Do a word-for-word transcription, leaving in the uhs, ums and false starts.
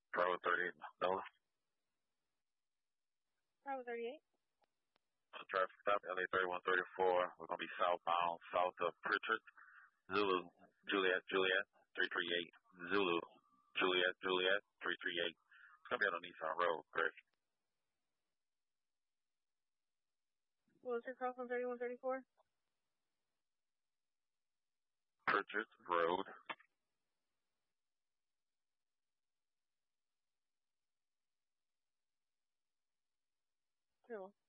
Bravo thirty-eight, Nola. Bravo thirty-eight. Uh, traffic stop, L A thirty-one thirty-four. We're going to be southbound, south of Pritchard. Zulu, Juliet, Juliet, three three eight. Zulu, Juliet, Juliet, three three eight. It's going to be on the Nissan Road, Chris. What was your call from thirty-one thirty-four? Pritchard Road. Cool.